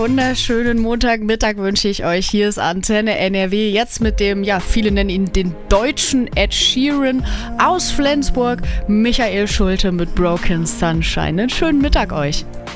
wunderschönen Montagmittag wünsche ich euch. Hier ist Antenne NRW, jetzt mit dem, ja, viele nennen ihn den deutschen Ed Sheeran aus Flensburg, Michael Schulte mit Broken Sunshine. Einen schönen Mittag euch.